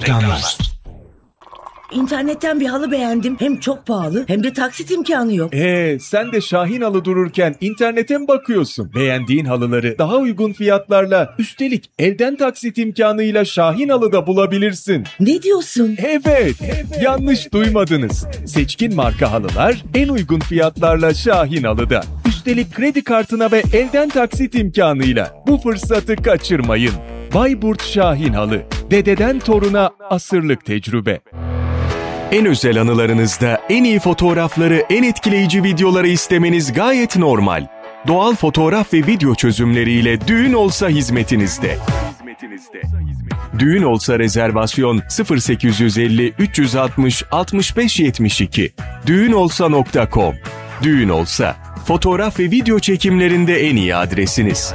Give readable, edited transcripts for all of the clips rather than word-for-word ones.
Reklamlar. İnternetten bir halı beğendim. Hem çok pahalı hem de taksit imkanı yok. Sen de Şahin Halı dururken internete mi bakıyorsun? Beğendiğin halıları daha uygun fiyatlarla, üstelik elden taksit imkanıyla Şahin Halı'da bulabilirsin. Ne diyorsun? Evet, yanlış duymadınız. Seçkin marka halılar en uygun fiyatlarla Şahin Halı'da. Üstelik kredi kartına ve elden taksit imkanıyla. Bu fırsatı kaçırmayın. Bayburt Şahin Halı. Dededen toruna asırlık tecrübe. En özel anılarınızda en iyi fotoğrafları, en etkileyici videoları istemeniz gayet normal. Doğal fotoğraf ve video çözümleriyle Düğün Olsa hizmetinizde. Düğün Olsa rezervasyon 0850 360 65 72. Düğünolsa.com. Düğün Olsa, fotoğraf ve video çekimlerinde en iyi adresiniz.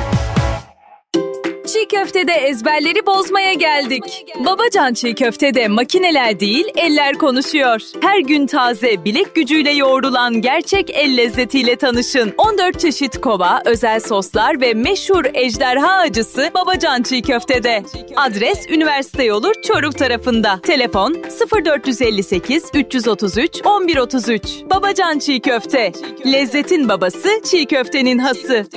Çiğ köftede ezberleri bozmaya geldik. Babacan Çiğ Köfte'de makineler değil, eller konuşuyor. Her gün taze, bilek gücüyle yoğrulan gerçek el lezzetiyle tanışın. 14 çeşit kova, özel soslar ve meşhur ejderha acısı Babacan Çiğ Köfte'de. Adres Üniversite Yolu Çoruh tarafında. Telefon 0458 333 1133. Babacan Çiğ Köfte. Lezzetin babası, çiğ köftenin hası.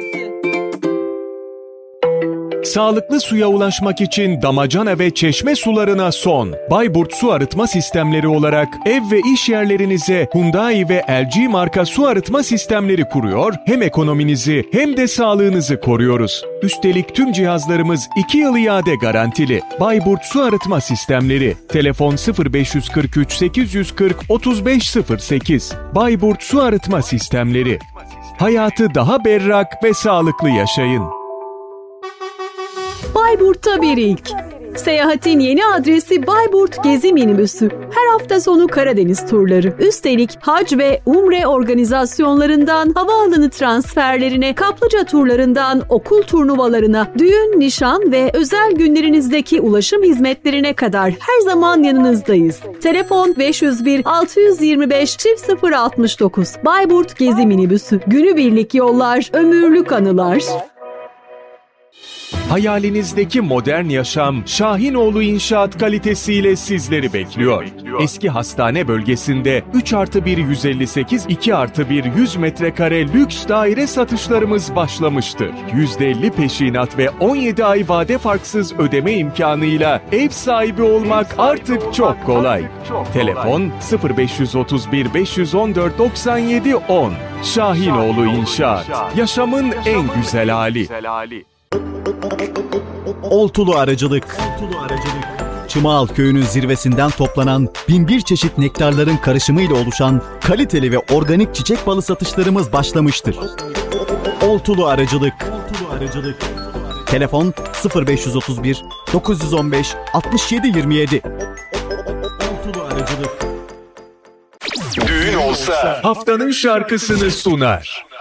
Sağlıklı suya ulaşmak için damacana ve çeşme sularına son. Bayburt Su Arıtma Sistemleri olarak ev ve iş yerlerinize Hyundai ve LG marka su arıtma sistemleri kuruyor, hem ekonominizi hem de sağlığınızı koruyoruz. Üstelik tüm cihazlarımız 2 yıl iade garantili. Bayburt Su Arıtma Sistemleri. Telefon 0543 840 3508. Bayburt Su Arıtma Sistemleri. Hayatı daha berrak ve sağlıklı yaşayın. Bayburt'ta bir ilk. Seyahatin yeni adresi Bayburt Gezi Minibüsü. Her hafta sonu Karadeniz turları. Üstelik hac ve umre organizasyonlarından havaalanı transferlerine, kaplıca turlarından okul turnuvalarına, düğün, nişan ve özel günlerinizdeki ulaşım hizmetlerine kadar her zaman yanınızdayız. Telefon 501 625 0069. Bayburt Gezi Minibüsü. Günübirlik yollar, ömürlük anılar. Hayalinizdeki modern yaşam Şahinoğlu İnşaat kalitesiyle sizleri bekliyor. Eski hastane bölgesinde 3+1 158, 2+1 100 metrekare lüks daire satışlarımız başlamıştır. %50 peşinat ve 17 ay vade farksız ödeme imkanıyla ev sahibi olmak artık çok kolay. Telefon 0531 514 97 10. Şahinoğlu İnşaat. Yaşamın en güzel hali. Oltulu Aracılık. Çımağal Köyü'nün zirvesinden toplanan 1001 çeşit nektarların karışımıyla oluşan kaliteli ve organik çiçek balı satışlarımız başlamıştır. Oltulu Aracılık. Telefon 0531 915 67 27. Oltulu Aracılık. Düğün Olsa haftanın şarkısını sunar.